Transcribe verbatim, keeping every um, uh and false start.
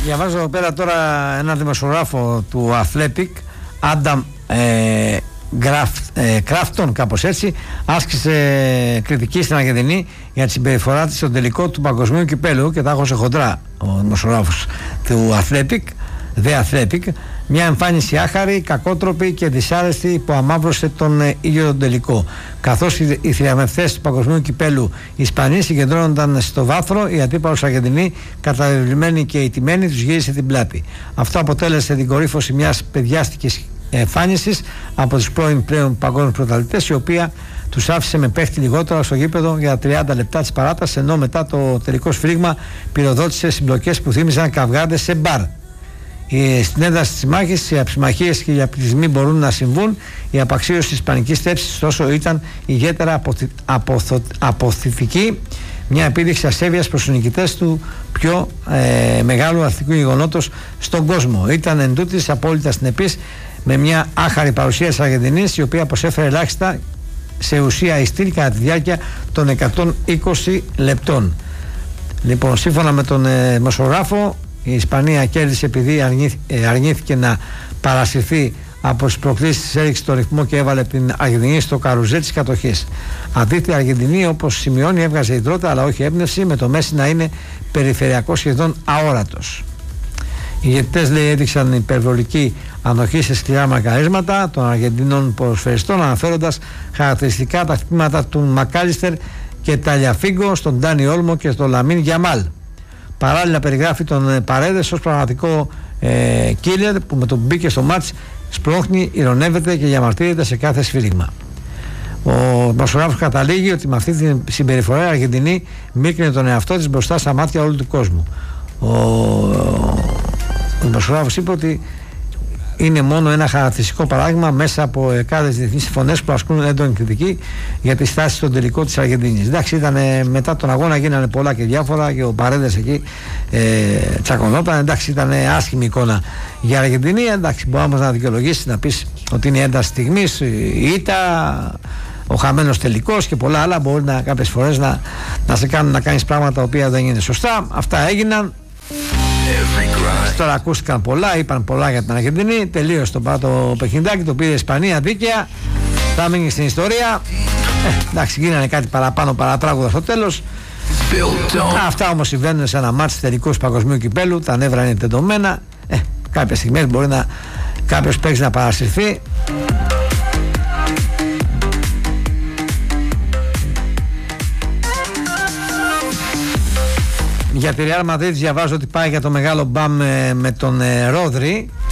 Διαβάζω εδώ πέρα τώρα ένα δημοσιογράφο του Athletic, Άνταμ ε, ε, Κράφτον, κάπως έτσι, άσκησε κριτική στην Αργεντινή για τη συμπεριφορά της στον τελικό του παγκοσμίου κυπέλου και τα έχωσε χοντρά ο δημοσιογράφος του Athletic, The Athletic. Μια εμφάνιση άχαρη, κακότροπη και δυσάρεστη που αμαύρωσε τον ε, ίδιο τον τελικό. Καθώς οι, οι θριαμβευτές του παγκοσμίου κυπέλου οι Ισπανοί συγκεντρώνονταν στο βάθρο, οι αντίπαλοι Αργεντινοί, καταβεβλημένοι και ηττημένοι, τους γύρισε την πλάτη. Αυτό αποτέλεσε την κορύφωση μιας παιδιάστικης εμφάνισης από τους πρώην πλέον παγκόσμιους πρωταθλητές, η οποία τους άφησε με παίχτη λιγότερο στο γήπεδο για τριάντα λεπτά της παράτασης, ενώ μετά το τελικό σφρίγμα πυροδότησε συμπλοκές που θύμιζαν καυγάδες σε μπαρ. Στην ένταση της μάχης, οι αψημαχίες και οι απειλισμοί μπορούν να συμβούν. Η απαξίωση της ισπανικής στέψης, ωστόσο, ήταν ιδιαίτερα αποθυ... αποθο... αποθητική, μια επίδειξη ασέβειας προς τους νικητές του πιο ε, μεγάλου αθλητικού γεγονότος στον κόσμο. Ήταν εν τούτης απόλυτα συνεπής με μια άχαρη παρουσία της Αργεντινής, η οποία προσέφερε ελάχιστα σε ουσία ιστήρη κατά τη διάρκεια των εκατόν είκοσι λεπτών. Λοιπόν, σύμφωνα με τον ε, δημοσιογράφο, η Ισπανία κέρδισε επειδή αρνήθ, ε, αρνήθηκε να παρασυρθεί από τις προκλήσεις της, έριξε το ρυθμό και έβαλε την Αργεντινή στο καρουζέ της κατοχής. Αντίθετα, η Αργεντινή, όπως σημειώνει, έβγαζε υδρότα αλλά όχι έμπνευση, με το Μέση να είναι περιφερειακό σχεδόν αόρατος. Οι ηγετές, λέει, έδειξαν υπερβολική ανοχή σε σκληρά μαρκαρίσματα των Αργεντινών ποδοσφαιριστών, αναφέροντας χαρακτηριστικά τα χτυπήματα του Μακάλιστερ και Ταλιαφίγκο στον Ντάνι Όλμο και στον Λαμίν Γιαμάλ. Παράλληλα περιγράφει τον Παρέδες ως πραγματικό ε, killer που με τον που μπήκε στο μάτς σπρώχνει, ηρωνεύεται και διαμαρτύρεται σε κάθε σφύριγμα. Ο δημοσιογράφος καταλήγει ότι με αυτή τη συμπεριφορά η Αργεντινή μίκρινε τον εαυτό της μπροστά στα μάτια όλου του κόσμου. Ο, ο δημοσιογράφος είπε ότι είναι μόνο ένα χαρακτηριστικό παράδειγμα μέσα από εκάδες διεθνείς συμφωνίες που ασκούν έντονη κριτική για τη στάση στον τελικό της Αργεντινής. Εντάξει, ήταν, μετά τον αγώνα γίνανε πολλά και διάφορα και ο Παρέδες εκεί ε, τσακωνόταν. Εντάξει, ήταν άσχημη εικόνα για Αργεντινή. Εντάξει, μπορεί όμως να δικαιολογήσει, να πεις ότι είναι ένταση στιγμής, η ήττα, ο χαμένος τελικός και πολλά άλλα. Μπορεί να, κάποιες φορές να, να σε κάνουν να κάνεις πράγματα τα οποία δεν είναι σωστά. Αυτά έγιναν. Τώρα ακούστηκαν πολλά, είπαν πολλά για την Αργεντινή. Τελείωσε το πρώτο παιχνιδάκι, το πήρε η Ισπανία δίκαια. Θα μείνει στην ιστορία. Ε, εντάξει, γίνανε κάτι παραπάνω παρατράγουδα στο τέλος. Αυτά όμως συμβαίνουν σε ένα μάτς τελικούς παγκοσμίου κυπέλου. Τα νεύρα είναι τεντωμένα. Ε, κάποιες στιγμές μπορεί να κάποιος παίξει να παρασυρθεί. Για τη Real Madrid διαβάζω ότι πάει για το μεγάλο μπαμ με, με τον ε, Ρόδρυ.